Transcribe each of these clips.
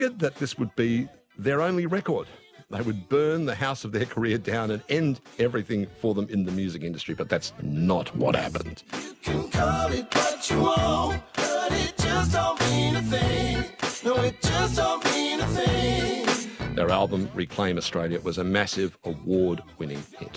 that this would be their only record. They would burn the house of their career down and end everything for them in the music industry, but that's not what happened. You can call it what you want, but it just don't mean a thing. No, it just don't mean a thing. Their album, Reclaim Australia, was a massive award-winning hit.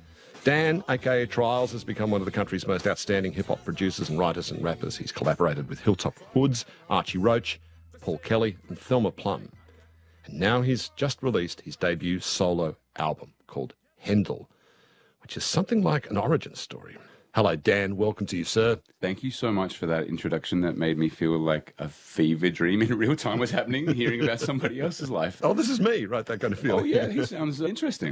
Dan, aka Trials, has become one of the country's most outstanding hip-hop producers and writers and rappers. He's collaborated with Hilltop Hoods, Archie Roach, Paul Kelly and Thelma Plum. And now he's just released his debut solo album called Hendel, which is something like an origin story. Hello, Dan. Welcome to you, sir. Thank you so much for that introduction. That made me feel like a fever dream in real time was happening, hearing about somebody else's life. Oh, this is me, right? That kind of feeling. Oh, yeah, he sounds interesting.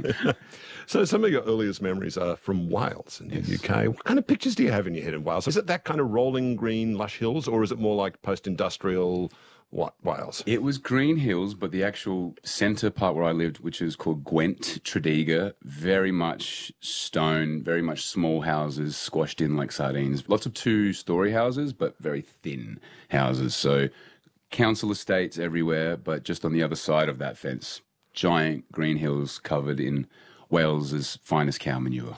So some of your earliest memories are from Wales in the UK. What kind of pictures do you have in your head in Wales? Is it that kind of rolling green, lush hills, or is it more like post-industrial... What, Wales? It was Green Hills, but the actual centre part where I lived, which is called Gwent, Tredegar, very much stone, very much small houses squashed in like sardines. Lots of two-storey houses, but very thin houses. So council estates everywhere, but just on the other side of that fence, giant green hills covered in Wales's finest cow manure.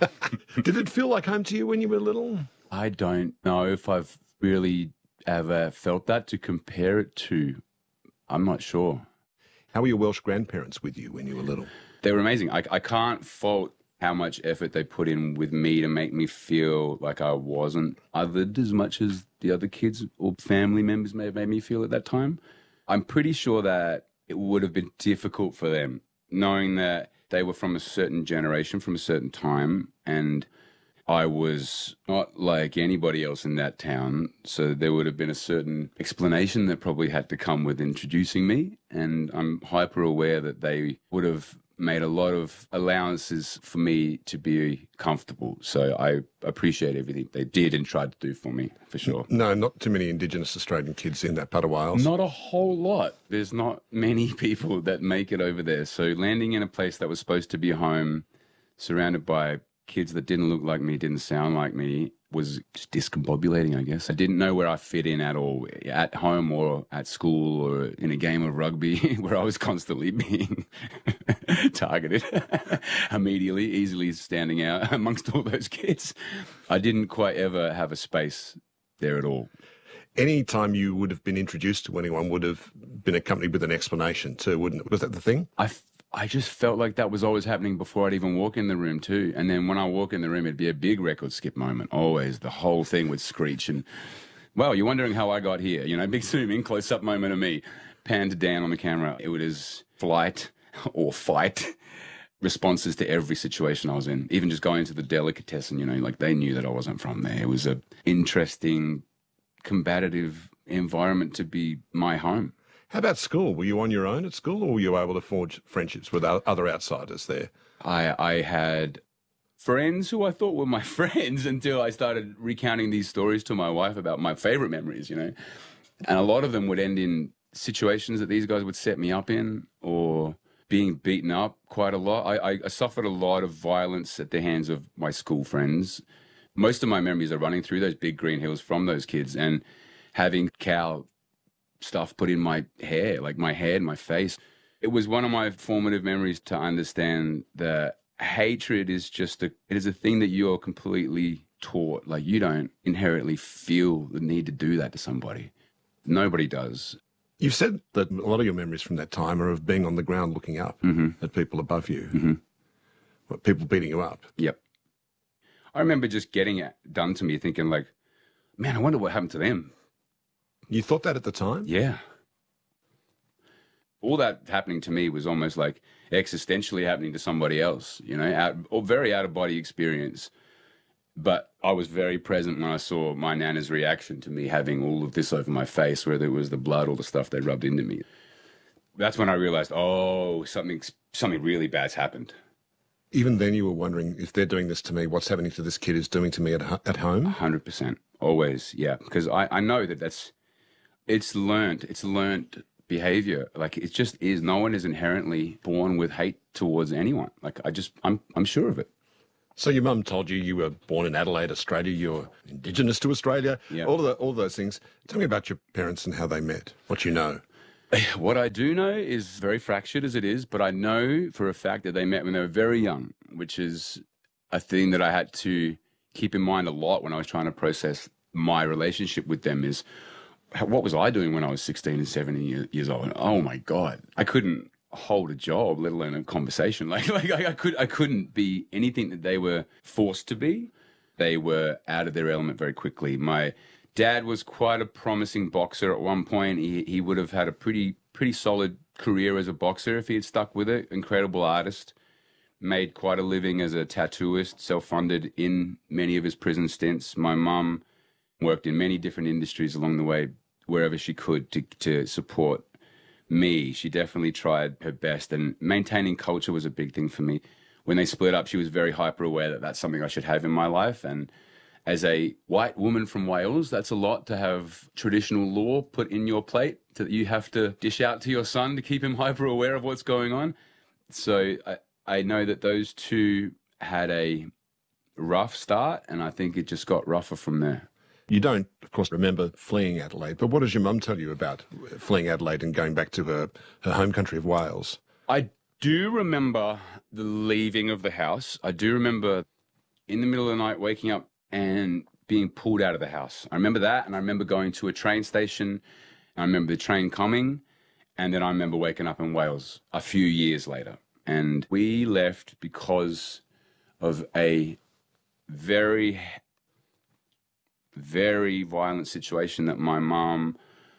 Did it feel like home to you when you were little? I don't know if I've really ever felt that to compare it to. I'm not sure. How were your Welsh grandparents with you when you were little? They were amazing. I can't fault how much effort they put in with me to make me feel like I wasn't othered as much as the other kids or family members may have made me feel at that time. I'm pretty sure that it would have been difficult for them, knowing that they were from a certain generation, from a certain time, and I was not like anybody else in that town, so there would have been a certain explanation that probably had to come with introducing me, and I'm hyper aware that they would have made a lot of allowances for me to be comfortable. So I appreciate everything they did and tried to do for me, for sure. No, not too many Indigenous Australian kids in that part of Wales. Not a whole lot. There's not many people that make it over there. So landing in a place that was supposed to be home, surrounded by kids that didn't look like me, didn't sound like me, was just discombobulating, I guess. I didn't know where I fit in at all, at home or at school or in a game of rugby where I was constantly being targeted immediately, easily standing out amongst all those kids. I didn't quite ever have a space there at all. Any time you would have been introduced to anyone would have been accompanied with an explanation too, wouldn't it? Was that the thing? I just felt like that was always happening before I'd even walk in the room too. And then when I walk in the room, it'd be a big record skip moment. Always. The whole thing would screech and, well, you're wondering how I got here. You know, big zoom in, close-up moment of me, panned down on the camera. It was flight or fight responses to every situation I was in. Even just going to the delicatessen, you know, like they knew that I wasn't from there. It was a interesting, combative environment to be my home. How about school? Were you on your own at school, or were you able to forge friendships with other outsiders there? I had friends who I thought were my friends until I started recounting these stories to my wife about my favorite memories, you know. And a lot of them would end in situations that these guys would set me up in, or being beaten up quite a lot. I suffered a lot of violence at the hands of my school friends. Most of my memories are running through those big green hills from those kids, and having cow stuff put in my hair, like my head, my face. It was one of my formative memories to understand that hatred is it is a thing that you're completely taught. Like, you don't inherently feel the need to do that to somebody. Nobody does. You've said that a lot of your memories from that time are of being on the ground looking up at people above you, people beating you up. Yep. I remember just getting it done to me, thinking like, man, I wonder what happened to them. You thought that at the time? Yeah. All that happening to me was almost like existentially happening to somebody else, you know, very out-of-body experience. But I was very present when I saw my nana's reaction to me having all of this over my face, whether it was the blood or the stuff they rubbed into me. That's when I realized, oh, something really bad's happened. Even then you were wondering, if they're doing this to me, what's happening to this kid is doing to me at home? 100%. Always, yeah. Because I know that it's learned behavior. Like, it just is. No one is inherently born with hate towards anyone. Like, I'm sure of it. So your mum told you were born in Adelaide, Australia, you're Indigenous to Australia, yeah. all those things. Tell me about your parents and how they met, what you know. What I do know is very fractured as it is, but I know for a fact that they met when they were very young, which is a thing that I had to keep in mind a lot when I was trying to process my relationship with them is what was I doing when I was 16 and 17 years old? And oh my God, I couldn't hold a job, let alone a conversation. I couldn't be anything that they were forced to be. They were out of their element very quickly. My dad was quite a promising boxer at one point. He would have had a pretty solid career as a boxer if he had stuck with it. Incredible artist. Made quite a living as a tattooist, self-funded in many of his prison stints. My mum worked in many different industries along the way, wherever she could to support me. She definitely tried her best, and maintaining culture was a big thing for me. When they split up, she was very hyper aware that that's something I should have in my life. And as a white woman from Wales, that's a lot to have traditional law put in your plate that you have to dish out to your son to keep him hyper aware of what's going on. So I know that those two had a rough start, and I think it just got rougher from there. You don't, of course, remember fleeing Adelaide, but what does your mum tell you about fleeing Adelaide and going back to her home country of Wales? I do remember the leaving of the house. I do remember in the middle of the night waking up and being pulled out of the house. I remember that, and I remember going to a train station. I remember the train coming, and then I remember waking up in Wales a few years later. And we left because of a very, very violent situation that my mom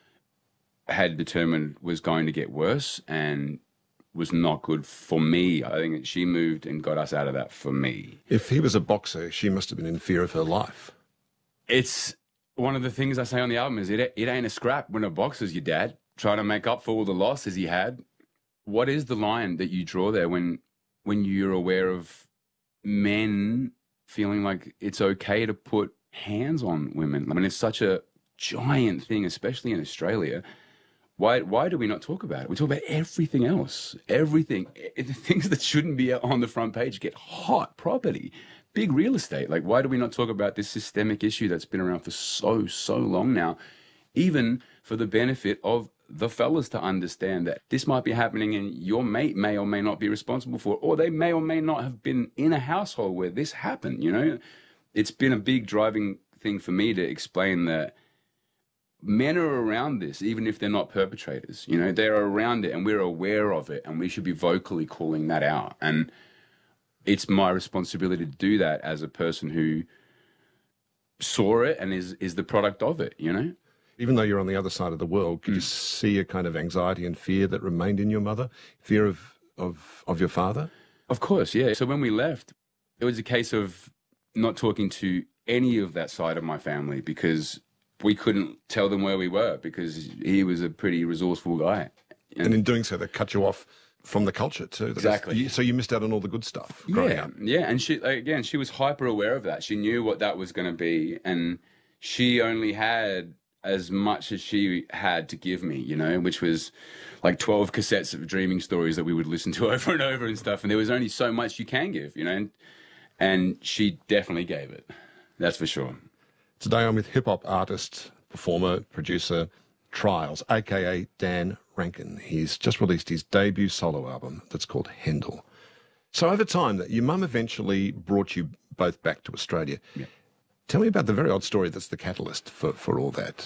had determined was going to get worse and was not good for me. I think she moved and got us out of that for me. If he was a boxer, she must have been in fear of her life. It's one of the things I say on the album is it ain't a scrap when a boxer's your dad, trying to make up for all the losses he had. What is the line that you draw there when you're aware of men feeling like it's okay to put hands on women? I mean, it's such a giant thing, especially in Australia. Why do we not talk about it? We talk about everything else. Everything. The things that shouldn't be on the front page get hot property, big real estate. Like, why do we not talk about this systemic issue that's been around for so long now, even for the benefit of the fellas to understand that this might be happening and your mate may or may not be responsible for it, or they may or may not have been in a household where this happened, you know? It's been a big driving thing for me to explain that men are around this, even if they're not perpetrators. You know, they're around it and we're aware of it, and we should be vocally calling that out. And it's my responsibility to do that as a person who saw it and is the product of it, you know? Even though you're on the other side of the world, could you see a kind of anxiety and fear that remained in your mother? Fear of your father? Of course, yeah. So when we left, it was a case of not talking to any of that side of my family because we couldn't tell them where we were because he was a pretty resourceful guy. And in doing so, they cut you off from the culture too. Exactly. So you missed out on all the good stuff growing up. Yeah. And she was hyper aware of that. She knew what that was going to be. And she only had as much as she had to give me, you know, which was like 12 cassettes of dreaming stories that we would listen to over and over and stuff. And there was only so much you can give, you know, and she definitely gave it. That's for sure. Today I'm with hip-hop artist, performer, producer, Trials, a.k.a. Dan Rankin. He's just released his debut solo album that's called Hendel. So over time, your mum eventually brought you both back to Australia. Yeah. Tell me about the very odd story that's the catalyst for all that.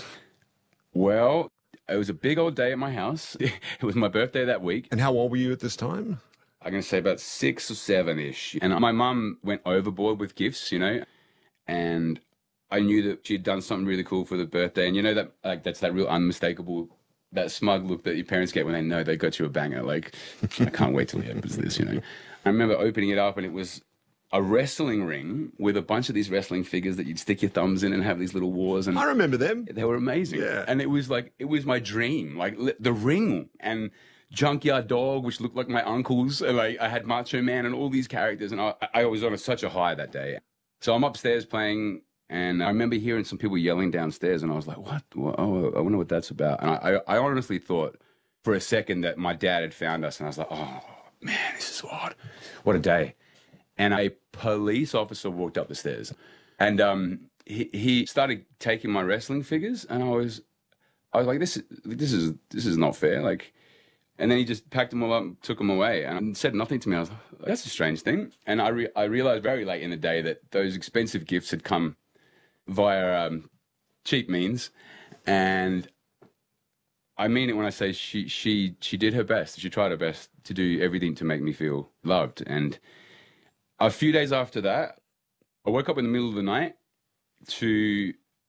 Well, it was a big old day at my house. It was my birthday that week. And how old were you at this time? I'm going to say about 6 or 7-ish. And my mum went overboard with gifts, you know, and I knew that she'd done something really cool for the birthday. And you know that that's that real unmistakable, that smug look that your parents get when they know they got you a banger. Like, I can't wait till he opens this, you know. I remember opening it up and it was a wrestling ring with a bunch of these wrestling figures that you'd stick your thumbs in and have these little wars. And I remember them. they were amazing. Yeah. And it was my dream, like the ring and Junkyard Dog, which looked like my uncles. And like I had Macho Man and all these characters. And I was on such a high that day. So I'm upstairs playing, and I remember hearing some people yelling downstairs, and I was like, what? Oh, I wonder what that's about. And I honestly thought for a second that my dad had found us, and I was like, oh, man, this is odd. What a day. And a police officer walked up the stairs, and he started taking my wrestling figures, and I was like, this is not fair. Like, and then he just packed them all up and took them away and said nothing to me. I was like, that's a strange thing. And I realized very late in the day that those expensive gifts had come via cheap means. And I mean it when I say she did her best. She tried her best to do everything to make me feel loved. And a few days after that, I woke up in the middle of the night to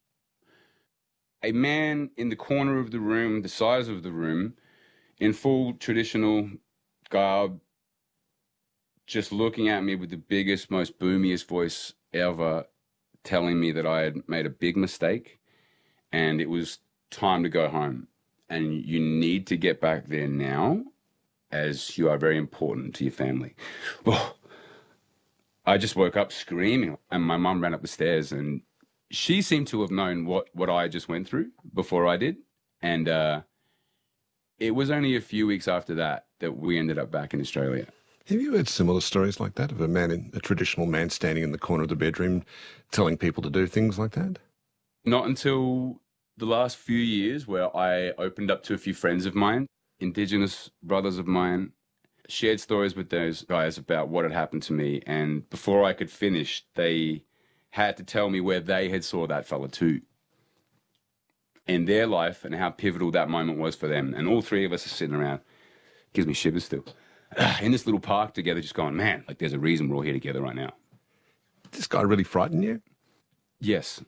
a man in the corner of the room, the size of the room, in full traditional garb, just looking at me with the biggest, most boomiest voice ever, telling me that I had made a big mistake and it was time to go home. And you need to get back there now, as you are very important to your family. Well, I just woke up screaming, and my mum ran up the stairs, and she seemed to have known what I just went through before I did. And it was only a few weeks after that we ended up back in Australia. Have you heard similar stories like that of a traditional man standing in the corner of the bedroom telling people to do things like that? Not until the last few years, where I opened up to a few friends of mine, Indigenous brothers of mine, shared stories with those guys about what had happened to me. And before I could finish, they had to tell me where they had saw that fella too in their life and how pivotal that moment was for them. And all three of us are sitting around, gives me shivers still, in this little park together, just going, man, like there's a reason we're all here together right now. Did this guy really frighten you? Yes.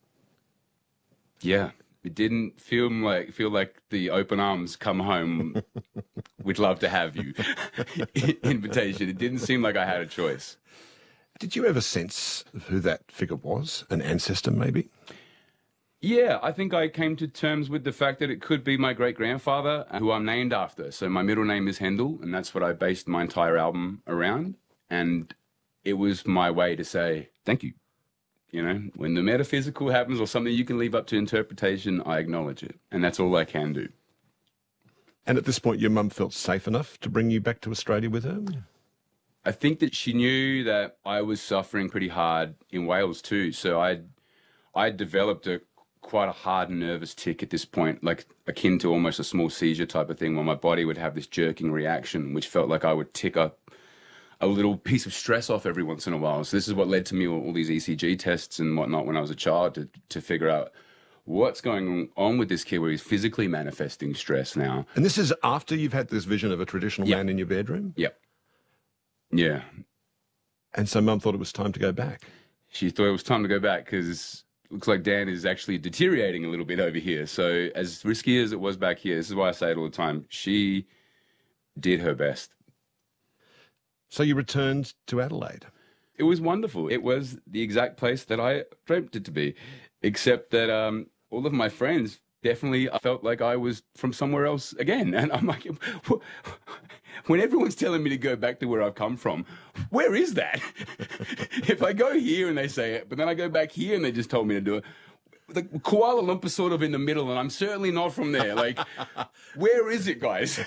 Yeah. It didn't feel like the open arms come home, we'd love to have you invitation. It didn't seem like I had a choice. Did you ever sense of who that figure was? An ancestor, maybe? Yeah, I think I came to terms with the fact that it could be my great-grandfather, who I'm named after. So my middle name is Hendel, and that's what I based my entire album around. And it was my way to say, thank you. You know, when the metaphysical happens or something you can leave up to interpretation, I acknowledge it. And that's all I can do. And at this point, your mum felt safe enough to bring you back to Australia with her? I think that she knew that I was suffering pretty hard in Wales too. So I developed quite a hard nervous tic at this point, like akin to almost a small seizure type of thing, where my body would have this jerking reaction, which felt like I would tick up a little piece of stress off every once in a while. So this is what led to me all these ECG tests and whatnot when I was a child to figure out what's going on with this kid where he's physically manifesting stress now. And this is after you've had this vision of a traditional man in your bedroom? Yep. Yeah. And so Mum thought it was time to go back? She thought it was time to go back because it looks like Dan is actually deteriorating a little bit over here. So as risky as it was back here, this is why I say it all the time, she did her best. So you returned to Adelaide? It was wonderful. It was the exact place that I dreamt it to be, except that all of my friends definitely felt like I was from somewhere else again. And I'm like, when everyone's telling me to go back to where I've come from, where is that? If I go here and they say it, but then I go back here and they just told me to do it, like Kuala Lumpur sort of in the middle, and I'm certainly not from there. Like, where is it, guys?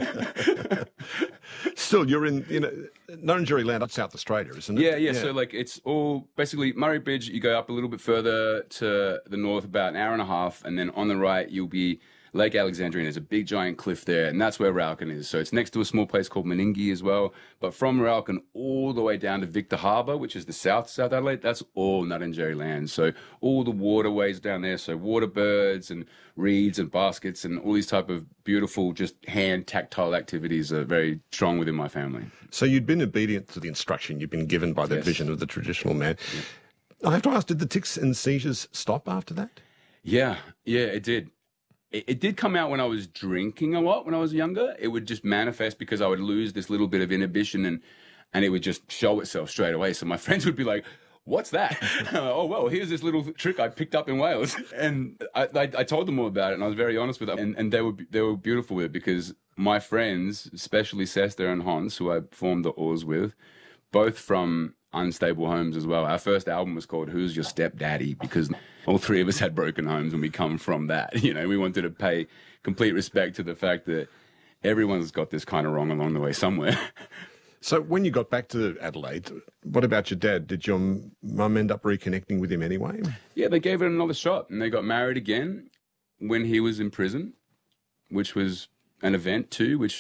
Still, you're in, Nurrinjeri land up South Australia, isn't it? Yeah. So, like, it's all basically Murray Bridge. You go up a little bit further to the north, about an hour and a half, and then on the right, you'll be Lake Alexandria, and there's a big giant cliff there, and that's where Rauken is. So it's next to a small place called Meningie as well. But from Rauken all the way down to Victor Harbour, which is the South Adelaide, that's all Nurrinjeri land. So all the waterways down there, so water birds and reeds and baskets and all these type of beautiful, just hand tactile activities are very strong within my family. So you'd been obedient to the instruction you'd been given by the vision of the traditional man. Yeah. I have to ask, did the tics and seizures stop after that? Yeah, it did. It did come out when I was drinking a lot when I was younger. It would just manifest because I would lose this little bit of inhibition and it would just show itself straight away. So my friends would be like, what's that? Oh, well, here's this little trick I picked up in Wales. And I told them all about it and I was very honest with them. And they were beautiful with it because my friends, especially Sester and Hans, who I formed the Oars with, both from unstable homes as well. Our first album was called Who's Your Stepdaddy? Because all three of us had broken homes and we come from that. We wanted to pay complete respect to the fact that everyone's got this kind of wrong along the way somewhere. So when you got back to Adelaide, what about your dad? Did your mum end up reconnecting with him anyway? Yeah, they gave it another shot and they got married again. when he was in prison, which was an event too, which